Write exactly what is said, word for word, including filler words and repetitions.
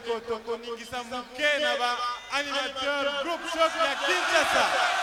ndeko tokoningisa moke na ba animateur groupe choc ya Kinshasa.